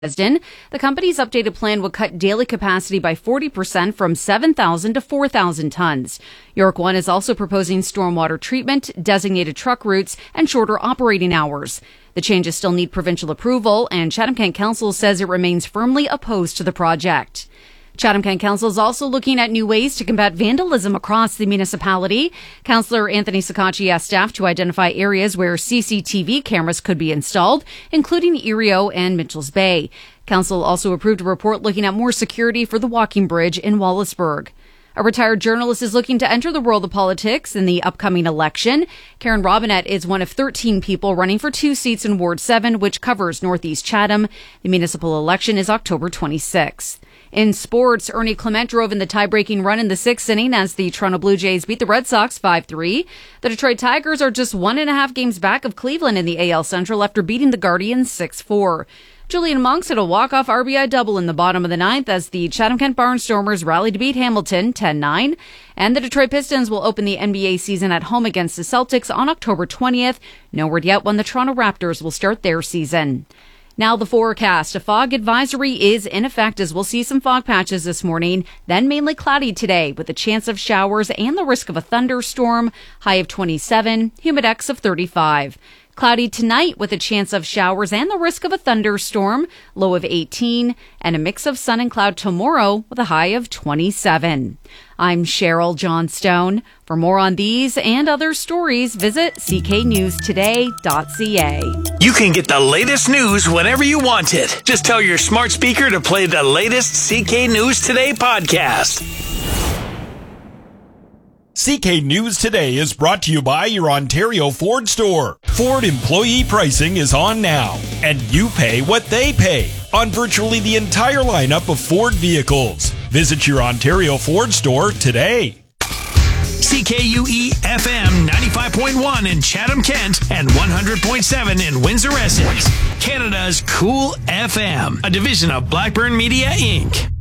The company's updated plan would cut daily capacity by 40% from 7,000 to 4,000 tons. York One is also proposing stormwater treatment, designated truck routes, and shorter operating hours. The changes still need provincial approval, and Chatham-Kent Council says it remains firmly opposed to the project. Chatham-Kent Council is also looking at new ways to combat vandalism across the municipality. Councillor Anthony Sacacci asked staff to identify areas where CCTV cameras could be installed, including Erio and Mitchells Bay. Council also approved a report looking at more security for the walking bridge in Wallaceburg. A retired journalist is looking to enter the world of politics in the upcoming election. Karen Robinette is one of 13 people running for 2 seats in Ward 7, which covers Northeast Chatham. The municipal election is October 26th. In sports, Ernie Clement drove in the tie-breaking run in the 6th inning as the Toronto Blue Jays beat the Red Sox 5-3. The Detroit Tigers are just 1.5 games back of Cleveland in the AL Central after beating the Guardians 6-4. Julian Monks hit a walk-off RBI double in the bottom of the 9th as the Chatham-Kent Barnstormers rallied to beat Hamilton 10-9. And the Detroit Pistons will open the NBA season at home against the Celtics on October 20th. No word yet when the Toronto Raptors will start their season. Now the forecast. A fog advisory is in effect as we'll see some fog patches this morning, then mainly cloudy today with a chance of showers and the risk of a thunderstorm. High of 27, humidex of 35. Cloudy tonight with a chance of showers and the risk of a thunderstorm. Low of 18, and a mix of sun and cloud tomorrow with a high of 27. I'm Cheryl Johnstone. For more on these and other stories, visit cknewstoday.ca. You can get the latest news whenever you want it. Just tell your smart speaker to play the latest CK News Today podcast. CK News Today is brought to you by your Ontario Ford store. Ford employee pricing is on now, and you pay what they pay on virtually the entire lineup of Ford vehicles. Visit your Ontario Ford store today. CKUE FM 95.1 in Chatham-Kent and 100.7 in Windsor-Essex. Canada's Cool FM, a division of Blackburn Media Inc.